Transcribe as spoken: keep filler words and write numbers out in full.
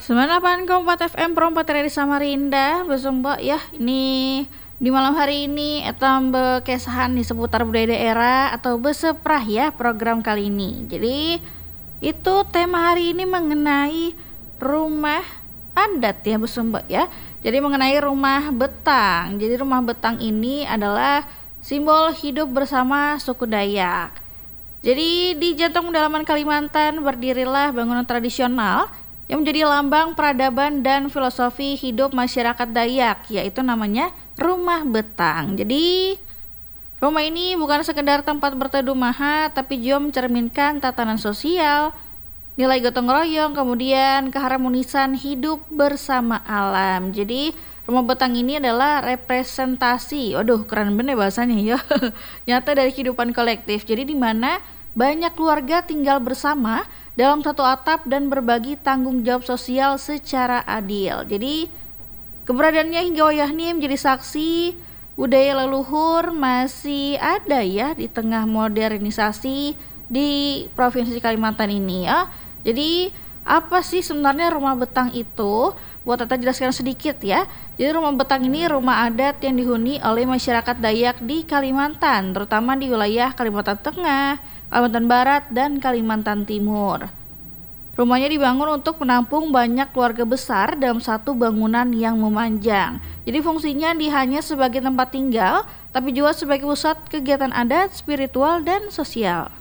sembilan puluh delapan koma empat F M Perompat dari Samarinda Besomba ya. Ini di malam hari ini etam bekesahan di seputar budaya daerah atau beseprah ya program kali ini. Jadi itu tema hari ini mengenai rumah adat ya Besomba ya. Jadi mengenai rumah betang. Jadi rumah betang ini adalah simbol hidup bersama suku Dayak. Jadi di jantung pedalaman Kalimantan berdirilah bangunan tradisional yang menjadi lambang peradaban dan filosofi hidup masyarakat Dayak, yaitu namanya rumah betang. Jadi rumah ini bukan sekedar tempat berteduh maha, tapi juga mencerminkan tatanan sosial, nilai gotong royong, kemudian keharmonisan hidup bersama alam. Jadi rumah betang ini adalah representasi, waduh keren bener bahasanya ya, nyata dari kehidupan kolektif. Jadi di mana banyak keluarga tinggal bersama dalam satu atap dan berbagi tanggung jawab sosial secara adil. Jadi keberadaannya hingga wayahni menjadi saksi budaya leluhur masih ada ya di tengah modernisasi di Provinsi Kalimantan ini ya. Jadi apa sih sebenarnya rumah betang itu? Buat Tata jelaskan sedikit ya. Jadi rumah betang ini rumah adat yang dihuni oleh masyarakat Dayak di Kalimantan, terutama di wilayah Kalimantan Tengah, Kalimantan Barat, dan Kalimantan Timur. Rumahnya dibangun untuk menampung banyak keluarga besar dalam satu bangunan yang memanjang. Jadi fungsinya di hanya sebagai tempat tinggal, tapi juga sebagai pusat kegiatan adat, spiritual, dan sosial.